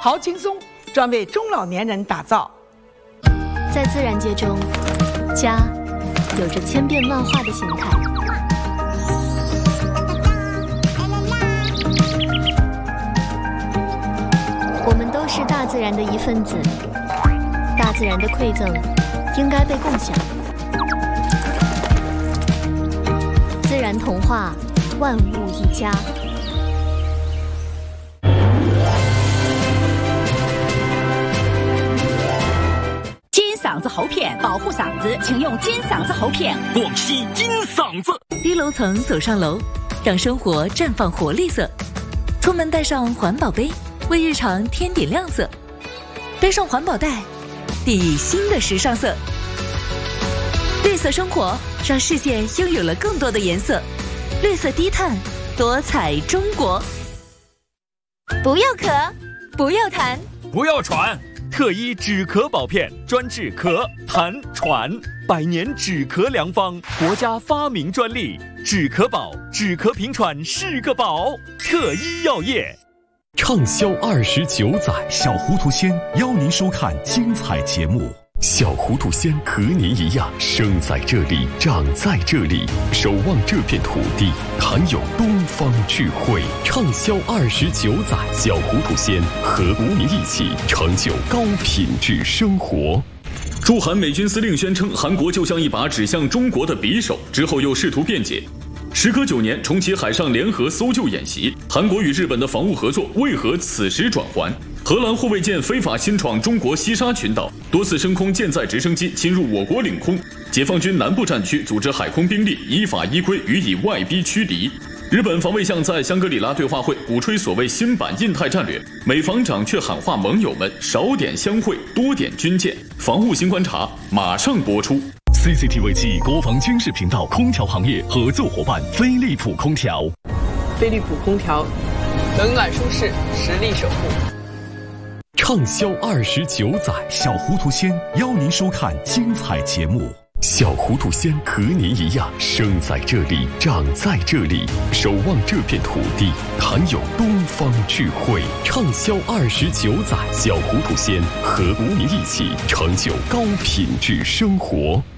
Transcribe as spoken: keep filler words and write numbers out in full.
好轻松，专为中老年人打造。 在自然界中，家有着千变万化的形态。我们都是大自然的一份子，大自然的馈赠应该被共享。自然童话，万物一家。 金嗓子喉片保护嗓子，请用金嗓子喉片。 广西金嗓子。 低楼层走上楼，让生活绽放活力色。出门带上环保杯，为日常添点亮色。背上环保袋，递新的时尚色。绿色生活，让世界拥有了更多的颜色。绿色低碳，多彩中国。 不要咳，不要痰， 不要喘。特一止咳宝片，专治咳、痰、喘，百年止咳良方，国家发明专利。止咳宝，止咳平喘是个宝。特一药业。 畅销二十九载，小糊涂仙邀您收看精彩节目。小糊涂仙和您一样，生在这里，长在这里，守望这片土地，谈有东方智慧。畅销二十九载，小糊涂仙和您一起成就高品质生活。 驻韩美军司令宣称，韩国就像一把指向中国的匕首，之后又试图辩解。时隔九年重启海上联合搜救演习，韩国与日本的防务合作为何此时转圜？荷兰护卫舰非法侵闯中国西沙群岛，多次升空舰载直升机侵入我国领空，解放军南部战区组织海空兵力依法依规予以外逼驱敌。日本防卫相在香格里拉对话会鼓吹所谓新版印太战略，美防长却喊话盟友们少点相会，多点军舰。防务新观察马上播出。 C C T V 暨国防军事频道空调行业合作伙伴飞利浦空调。 飞利浦空调，冷暖舒适，实力守护。 畅销二十九载，小糊涂仙邀您收看精彩节目。小糊涂仙和您一样，生在这里，长在这里，守望这片土地，谈有东方智慧。畅销二十九载，小糊涂仙和您一起成就高品质生活。